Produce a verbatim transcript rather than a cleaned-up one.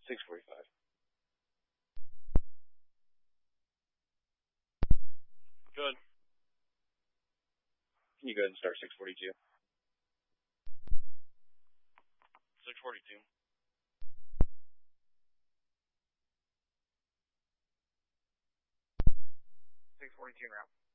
six forty-five. Good. Can you go ahead and start six forty-two? six forty-two. six forty-two route.